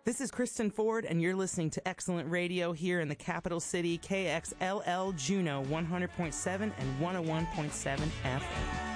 This is Kristen Ford, and you're listening to Excellent Radio here in the capital city, KXLL Juneau 100.7 and 101.7 FM.